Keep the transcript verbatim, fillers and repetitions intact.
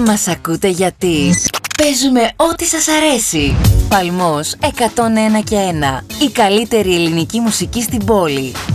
Μας ακούτε γιατί παίζουμε ό,τι σας αρέσει. Παλμός εκατόν ένα και ένα. Η καλύτερη ελληνική μουσική στην πόλη.